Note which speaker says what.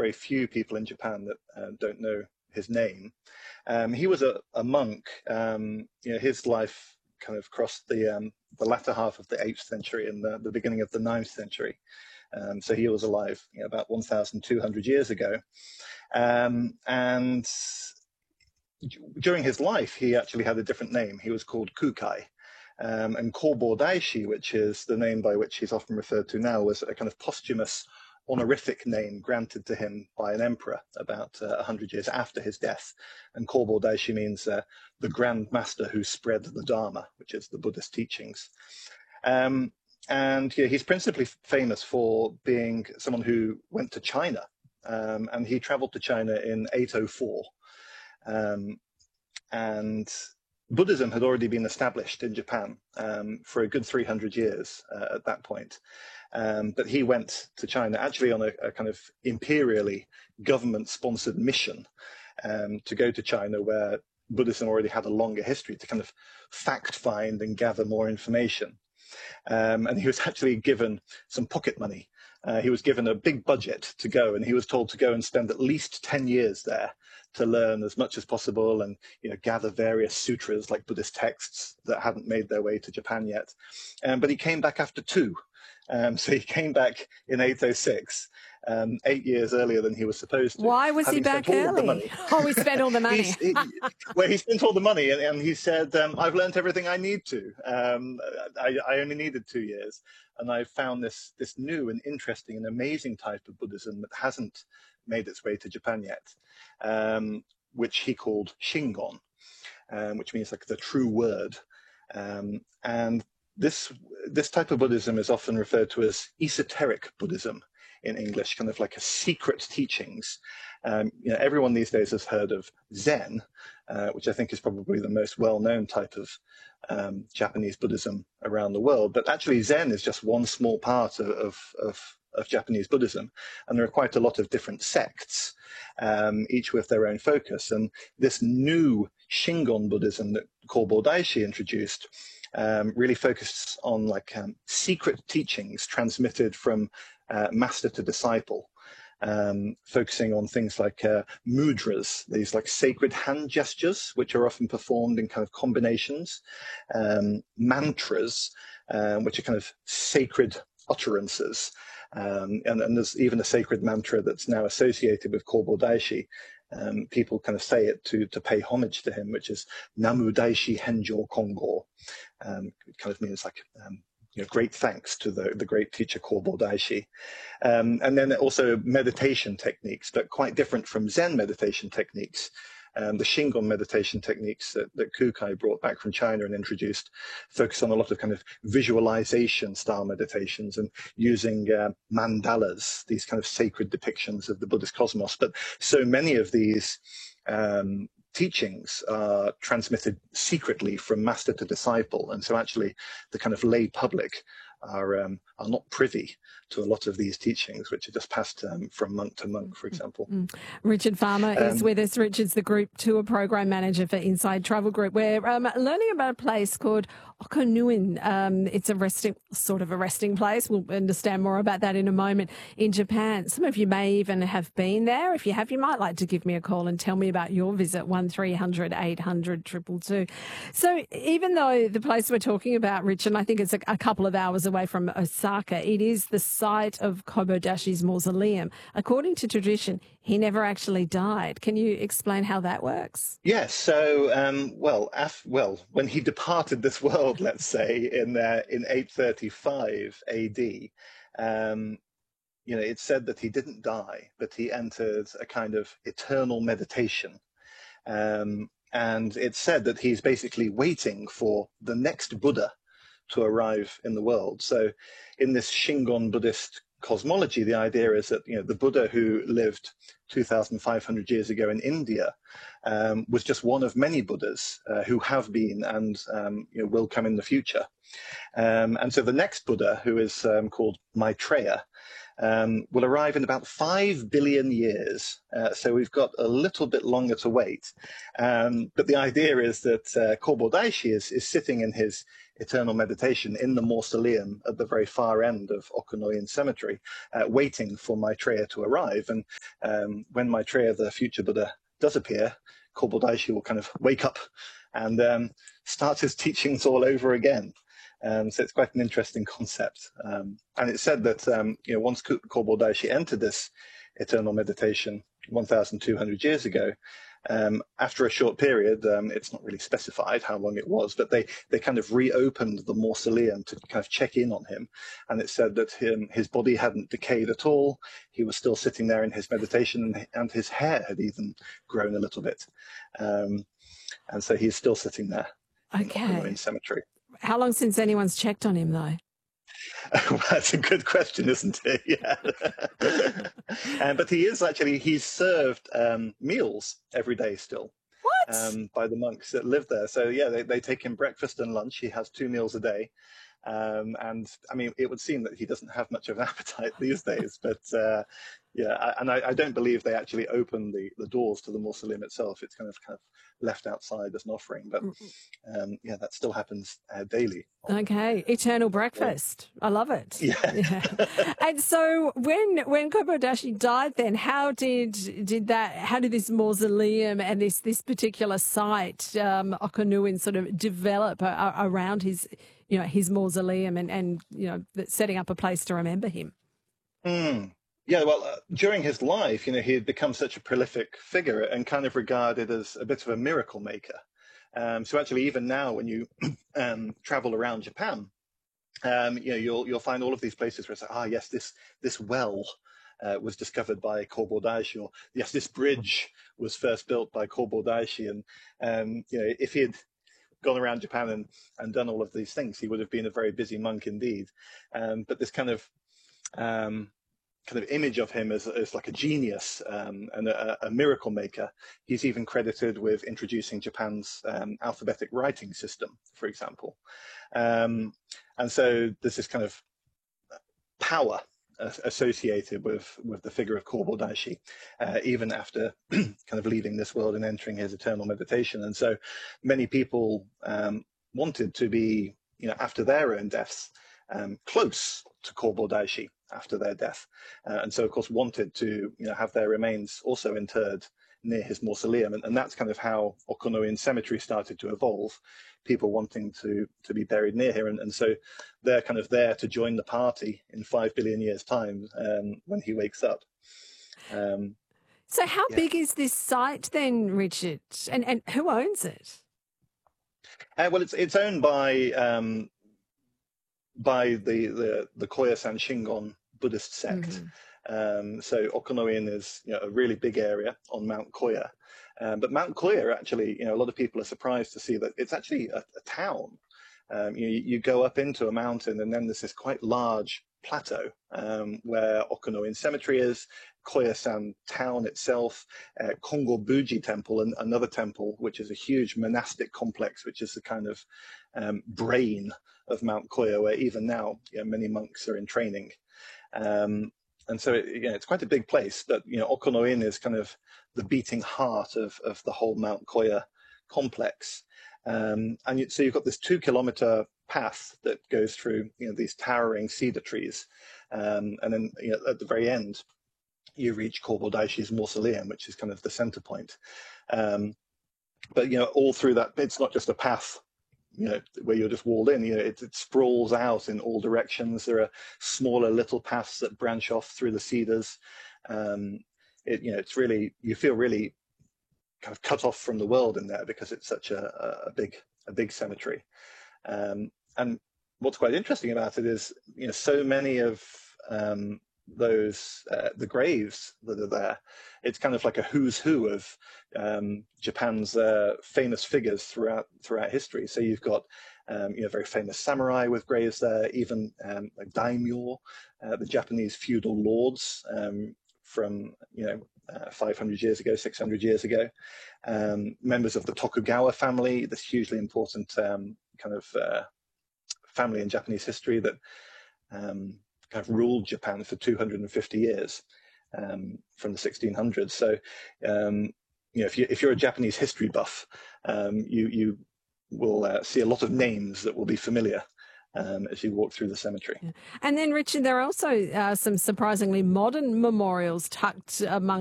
Speaker 1: very few people in Japan that don't know his name. He was a monk. His life kind of crossed the latter half of the 8th century and the beginning of the 9th century. So he was alive about 1,200 years ago. And during his life, he actually had a different name. He was called Kukai. And Kobo Daishi, which is the name by which he's often referred to now, was a kind of posthumous honorific name granted to him by an emperor about 100 years after his death. And Kobo Daishi means the Grand Master who spread the Dharma, which is the Buddhist teachings. And he's principally famous for being someone who went to China, and he traveled to China in 804. And Buddhism had already been established in Japan for a good 300 years at that point. But he went to China actually on a kind of imperially government-sponsored mission to go to China, where Buddhism already had a longer history, to kind of fact-find and gather more information. And he was actually given some pocket money. He was given a big budget to go, and he was told to go and spend at least 10 years there to learn as much as possible and gather various sutras, like Buddhist texts that hadn't made their way to Japan yet. But he came back after 2. So he came back in 806, 8 years earlier than he was supposed to.
Speaker 2: Why was he back early? Oh, he spent all the money.
Speaker 1: He spent all the money, and he said, I've learned everything I need to. I only needed 2 years, and I found this new and interesting and amazing type of Buddhism that hasn't made its way to Japan yet, which he called Shingon, which means like the true word. And this type of Buddhism is often referred to as esoteric Buddhism in English, kind of like a secret teachings. Everyone these days has heard of Zen, which I think is probably the most well-known type of Japanese Buddhism around the world. But actually, Zen is just one small part of Japanese Buddhism, and there are quite a lot of different sects, each with their own focus. And this new Shingon Buddhism that Kobo Daishi introduced really focused on secret teachings transmitted from master to disciple, focusing on things like mudras, these like sacred hand gestures, which are often performed in kind of combinations, mantras, which are kind of sacred utterances. And there's even a sacred mantra that's now associated with Kobo Daishi. People kind of say it to pay homage to him, which is Namu Daishi Henjo Kongo. It kind of means like great thanks to the great teacher Kobo Daishi. And then also meditation techniques, but quite different from Zen meditation techniques. The Shingon meditation techniques that Kukai brought back from China and introduced focus on a lot of kind of visualization style meditations and using mandalas, these kind of sacred depictions of the Buddhist cosmos. But so many of these teachings are transmitted secretly from master to disciple. And so actually the kind of lay public are not privy to a lot of these teachings, which are just passed from monk to monk, for example.
Speaker 2: Richard Farmer is with us. Richard's the Group Tour Program Manager for Inside Travel Group. We're learning about a place called Okonuin. It's a resting place. We'll understand more about that in a moment in Japan. Some of you may even have been there. If you have, you might like to give me a call and tell me about your visit, 1300 800 222. So even though the place we're talking about, Richard, I think it's a couple of hours away from Osaka, it is the site of Kobo Daishi's mausoleum. According to tradition, he never actually died. Can you explain how that works?
Speaker 1: Yes. So, when he departed this world, let's say in 835 AD, it's said that he didn't die, but he entered a kind of eternal meditation. And it's said that he's basically waiting for the next Buddha to arrive in the world. So in this Shingon Buddhist cosmology, the idea is that the Buddha who lived 2,500 years ago in India was just one of many Buddhas who have been and will come in the future. And so the next Buddha, who is called Maitreya, will arrive in about 5 billion years. So we've got a little bit longer to wait. But the idea is that Korbo Daishi is sitting in his eternal meditation in the mausoleum at the very far end of Okunoin Cemetery, waiting for Maitreya to arrive. And when Maitreya, the future Buddha, does appear, Korbo Daishi will kind of wake up and start his teachings all over again. So it's quite an interesting concept. And it's said that once Korbo Daishi entered this eternal meditation 1,200 years ago, after a short period, it's not really specified how long it was, but they kind of reopened the mausoleum to kind of check in on him. And it said that his body hadn't decayed at all. He was still sitting there in his meditation, and his hair had even grown a little bit. And so he's still sitting there in Okunoin Cemetery.
Speaker 2: How long since anyone's checked on him, though?
Speaker 1: Well, that's a good question, isn't it? Yeah. But he's served meals every day still.
Speaker 2: What?
Speaker 1: By the monks that live there. So, yeah, they take him breakfast and lunch. He has 2 meals a day. And I mean, it would seem that he doesn't have much of an appetite these days, but I don't believe they actually open the doors to the mausoleum itself. It's kind of left outside as an offering, but that still happens daily.
Speaker 2: Okay, eternal breakfast. I love it.
Speaker 1: Yeah.
Speaker 2: And so when Korbo Daishi died, then how did this mausoleum and this particular site, Okunoin, sort of develop around his mausoleum and setting up a place to remember him?
Speaker 1: Yeah, well, during his life, he had become such a prolific figure and kind of regarded as a bit of a miracle maker. So actually, even now, when you travel around Japan, you'll find all of these places where it's like, yes, this well was discovered by Korbo Daishi, or yes, this bridge was first built by Korbo Daishi, and if he had gone around Japan and done all of these things, he would have been a very busy monk indeed. But this kind of image of him as like a genius and a miracle maker. He's even credited with introducing Japan's alphabetic writing system, for example. And so there's this kind of power associated with the figure of Korbo Daishi, even after kind of leaving this world and entering his eternal meditation. And so many people wanted to be, after their own deaths, close to Korbo Daishi after their death, and so of course wanted to have their remains also interred near his mausoleum, and that's kind of how Okunoin Cemetery started to evolve. People wanting to be buried near here, and so they're kind of there to join the party in 5 billion years' time when he wakes up.
Speaker 2: So how big is this site then, Richard, and who owns it?
Speaker 1: Well, it's owned by the Koyasan Shingon Buddhist sect. So Okunoin is a really big area on Mount Koya. But Mount Koya, actually, a lot of people are surprised to see that it's actually a town. You go up into a mountain, and then there's this quite large plateau where Okunoin Cemetery is, Koyasan town itself, Kongo Buji Temple, and another temple, which is a huge monastic complex, which is the kind of brain of Mount Koya, where even now many monks are in training. And so it's quite a big place, but Okunoin is kind of the beating heart of the whole Mount Koya complex. So you've got this 2-kilometer path that goes through these towering cedar trees, and then at the very end you reach Korbo Daishi's mausoleum, which is kind of the center point. But all through that, it's not just a path where you're just walled in. It sprawls out in all directions. There are smaller little paths that branch off through the cedars. It's really, you feel really kind of cut off from the world in there, because it's such a big cemetery. And what's quite interesting about it is so many of the graves that are there, it's kind of like a who's who of Japan's famous figures throughout history. So you've got very famous samurai with graves there, even like daimyo, the Japanese feudal lords from 500 years ago, 600 years ago, members of the Tokugawa family, this hugely important kind of family in Japanese history that kind of ruled Japan for 250 years, from the 1600s. So, if you're a Japanese history buff, you will see a lot of names that will be familiar as you walk through the cemetery.
Speaker 2: And then, Richard, there are also some surprisingly modern memorials tucked among